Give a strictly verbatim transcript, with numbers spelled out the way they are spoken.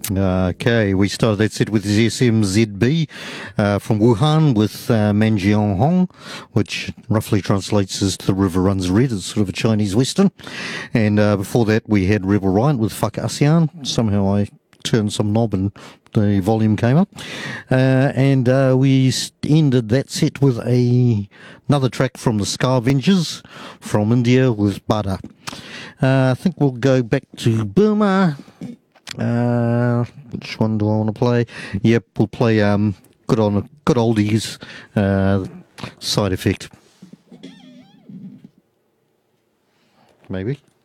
Uh, okay, we started that set with the S M Z B uh, from Wuhan with uh, Manjiang Hong, which roughly translates as The River Runs Red. It's sort of a Chinese Western. And uh, before that, we had Rebel Riot with Fuck ASEAN. Somehow I turned some knob and the volume came up. Uh, and uh, we ended that set with a another track from the Scavengers from India with Bada. Uh, I think we'll go back to Burma. Uh, which one do I want to play? Yep, we'll play um, good on good oldies, uh, Side Effect. Maybe.